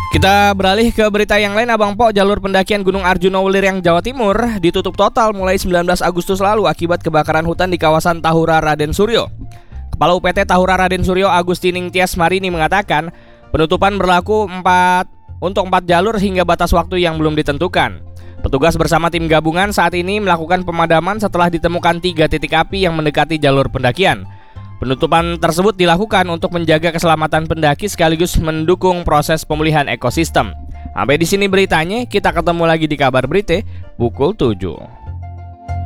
Kita beralih ke berita yang lain, Abang Po. Jalur pendakian Gunung Arjuna Welirang, Jawa Timur ditutup total mulai 19 Agustus lalu akibat kebakaran hutan di kawasan Tahura Raden Suryo. Kepala UPT Tahura Raden Suryo Agustining Tias Marini mengatakan penutupan berlaku untuk 4 jalur hingga batas waktu yang belum ditentukan. Petugas bersama tim gabungan saat ini melakukan pemadaman setelah ditemukan 3 titik api yang mendekati jalur pendakian. Penutupan tersebut dilakukan untuk menjaga keselamatan pendaki sekaligus mendukung proses pemulihan ekosistem. Sampai di sini beritanya, kita ketemu lagi di kabar berita pukul 7.